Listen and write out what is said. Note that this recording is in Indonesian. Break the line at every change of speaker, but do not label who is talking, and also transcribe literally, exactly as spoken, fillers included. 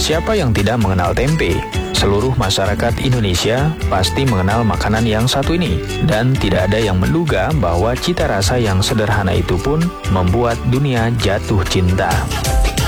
Siapa yang tidak mengenal tempe? Seluruh masyarakat Indonesia pasti mengenal makanan yang satu ini, dan tidak ada yang menduga bahwa cita rasa yang sederhana itu pun membuat dunia jatuh cinta.